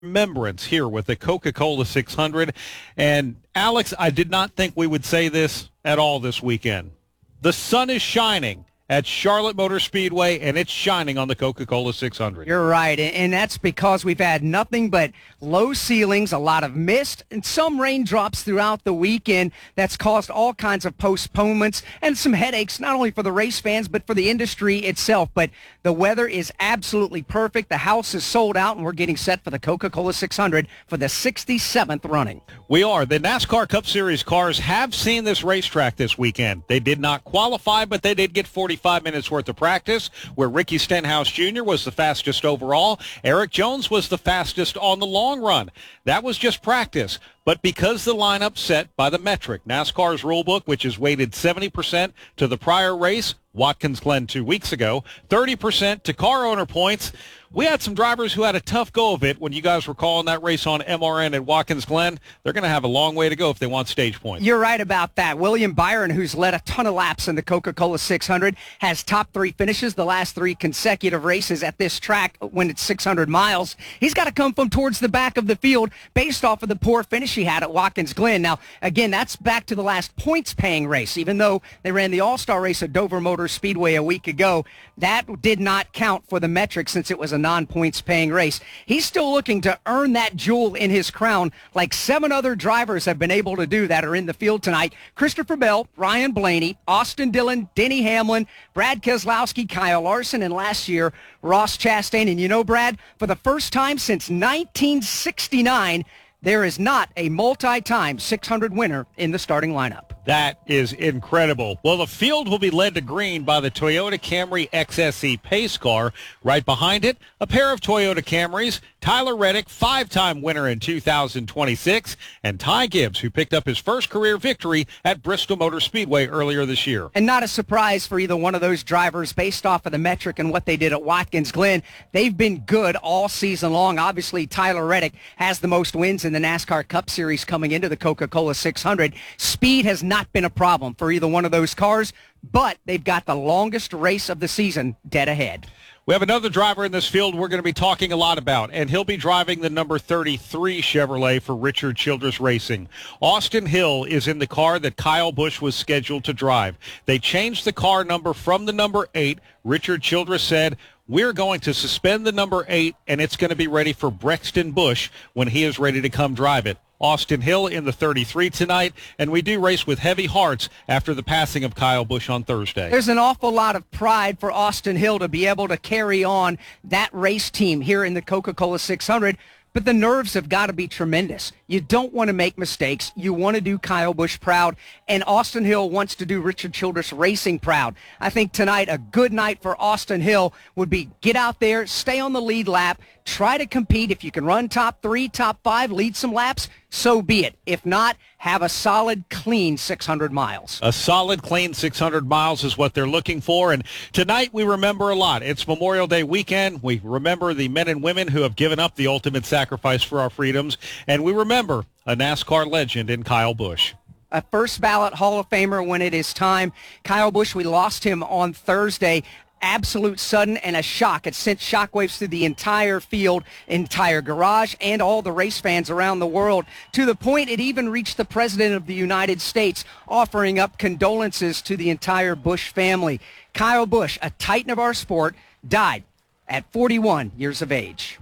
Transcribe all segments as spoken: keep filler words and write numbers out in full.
remembrance here with the Coca-Cola six hundred. And Alex, I did not think we would say this at all this weekend. The sun is shining at Charlotte Motor Speedway, and it's shining on the Coca-Cola six hundred. You're right, and that's because we've had nothing but low ceilings, a lot of mist, and some raindrops throughout the weekend. That's caused all kinds of postponements and some headaches, not only for the race fans, but for the industry itself. But the weather is absolutely perfect. The house is sold out, and we're getting set for the Coca-Cola six hundred for the sixty-seventh running. We are. The NASCAR Cup Series cars have seen this racetrack this weekend. They did not qualify, but they did get forty-five minutes worth of practice, where Ricky Stenhouse Junior was the fastest overall. Eric Jones was the fastest on the long run. That was just practice. But because the lineup set by the metric, NASCAR's rulebook, which is weighted seventy percent to the prior race, Watkins Glen two weeks ago, thirty percent to car owner points, we had some drivers who had a tough go of it when you guys were calling that race on M R N at Watkins Glen. They're going to have a long way to go if they want stage points. You're right about that. William Byron, who's led a ton of laps in the Coca-Cola six hundred, has top three finishes the last three consecutive races at this track when it's six hundred miles. He's got to come from towards the back of the field based off of the poor finish he had at Watkins Glen. Now, again, that's back to the last points-paying race. Even though they ran the All-Star race at Dover Motor Speedway a week ago, that did not count for the metric since it was a non-points paying race. He's still looking to earn that jewel in his crown like seven other drivers have been able to do that are in the field tonight. Christopher Bell, Ryan Blaney, Austin Dillon, Denny Hamlin, Brad Keselowski, Kyle Larson, and last year, Ross Chastain. And you know, Brad, for the first time since nineteen sixty-nine, there is not a multi-time six hundred winner in the starting lineup. That is incredible. Well, the field will be led to green by the Toyota Camry X S E pace car. Right behind it, a pair of Toyota Camrys, Tyler Reddick, five-time winner in two thousand twenty-six, and Ty Gibbs, who picked up his first career victory at Bristol Motor Speedway earlier this year. And not a surprise for either one of those drivers based off of the metric and what they did at Watkins Glen. They've been good all season long. Obviously, Tyler Reddick has the most wins in the NASCAR Cup Series coming into the Coca-Cola six hundred. Speed has not been a problem for either one of those cars, but they've got the longest race of the season dead ahead. We have another driver in this field we're going to be talking a lot about, and he'll be driving the number thirty-three Chevrolet for Richard Childress Racing. Austin Hill is in the car that Kyle Busch was scheduled to drive. They changed the car number from the number eight. Richard Childress said, "We're going to suspend the number eight, and it's going to be ready for Brexton Busch when he is ready to come drive it." Austin Hill in the thirty-three tonight, and we do race with heavy hearts after the passing of Kyle Busch on Thursday. There's an awful lot of pride for Austin Hill to be able to carry on that race team here in the Coca-Cola six hundred, but the nerves have got to be tremendous. You don't want to make mistakes. You want to do Kyle Busch proud, and Austin Hill wants to do Richard Childress Racing proud. I think tonight a good night for Austin Hill would be get out there, stay on the lead lap, try to compete. If you can run top three, top five, lead some laps, so be it. If not, have a solid, clean six hundred miles. A solid, clean six hundred miles is what they're looking for. And tonight we remember a lot. It's Memorial Day weekend. We remember the men and women who have given up the ultimate sacrifice for our freedoms. And we remember a NASCAR legend in Kyle Busch. A first ballot Hall of Famer when it is time. Kyle Busch, we lost him on Thursday. Absolute sudden and a shock. It sent shockwaves through the entire field, entire garage, and all the race fans around the world, to the point it even reached the President of the United States, offering up condolences to the entire Busch family. Kyle Busch, a titan of our sport, died at forty-one years of age.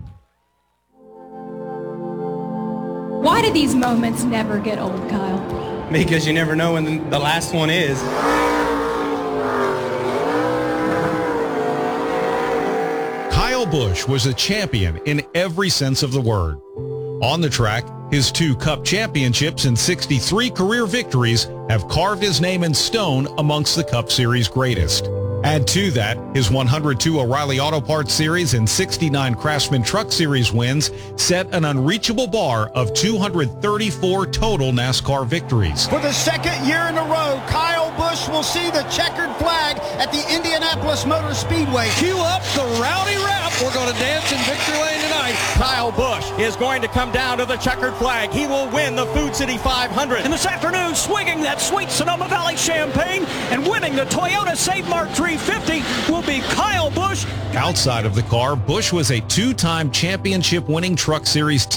Why do these moments never get old, Kyle? Because you never know when the last one is. Kyle Busch was a champion in every sense of the word. On the track, his two Cup championships and sixty-three career victories have carved his name in stone amongst the Cup Series greatest. Add to that his one hundred two O'Reilly Auto Parts Series and sixty-nine Craftsman Truck Series wins set an unreachable bar of two hundred thirty-four total NASCAR victories. For the second year in a row, Kyle Busch will see the checkered flag at the Indianapolis Motor Speedway. Cue up the rowdy rap. We're going to dance in Victory Lane tonight. Kyle Busch is going to come down to the checkered flag. He will win the Food City five hundred. And this afternoon, swinging that sweet Sonoma Valley champagne and winning the Toyota Save Mark three fifty will be Kyle Busch. Outside of the car, Busch was a two-time championship-winning Truck Series